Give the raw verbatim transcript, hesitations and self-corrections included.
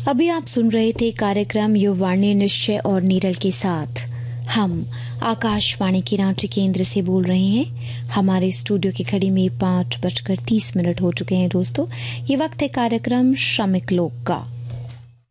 अभी आप सुन रहे थे कार्यक्रम युवावाणी निश्चय और नीरल के साथ। हम आकाशवाणी की रांची केंद्र से बोल रहे हैं। हमारे स्टूडियो की घड़ी में पाँच बजकर तीस मिनट हो चुके हैं दोस्तों। ये वक्त है कार्यक्रम श्रमिक लोक का।